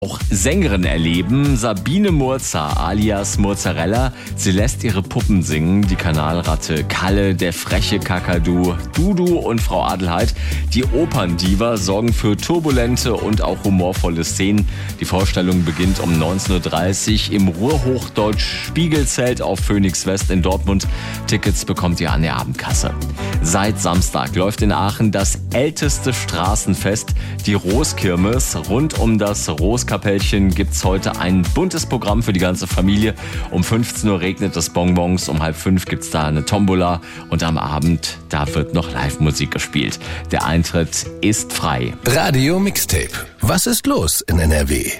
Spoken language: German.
Auch Sängerin erleben, Sabine Murza alias Mozzarella. Sie lässt ihre Puppen singen, die Kanalratte Kalle, der freche Kakadu, Dudu und Frau Adelheid. Die Operndiva sorgen für turbulente und auch humorvolle Szenen. Die Vorstellung beginnt um 19.30 Uhr im Ruhrhochdeutsch Spiegelzelt auf Phoenix West in Dortmund. Tickets bekommt ihr an der Abendkasse. Seit Samstag läuft in Aachen das älteste Straßenfest, die Roskirmes. Rund um das Roskapellchen gibt's heute ein buntes Programm für die ganze Familie. Um 15 Uhr regnet es Bonbons, um 4:30 gibt's da eine Tombola und am Abend, da wird noch Live-Musik gespielt. Der Eintritt ist frei. Radio Mixtape. Was ist los in NRW?